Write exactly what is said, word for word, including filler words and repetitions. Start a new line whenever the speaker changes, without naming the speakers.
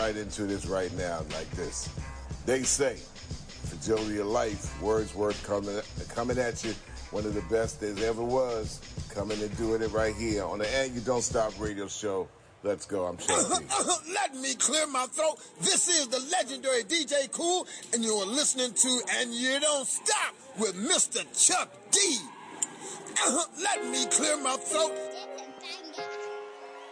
right into this right now like this. They say, fragility of life, Wordsworth coming, coming at you, one of the best there ever was, coming and doing it right here on the And You Don't Stop radio show. Let's go, I'm Chuck D.
Let me clear my throat. This is the legendary D J Kool, and you're listening to And You Don't Stop with Mister Chuck D. Let me clear my throat.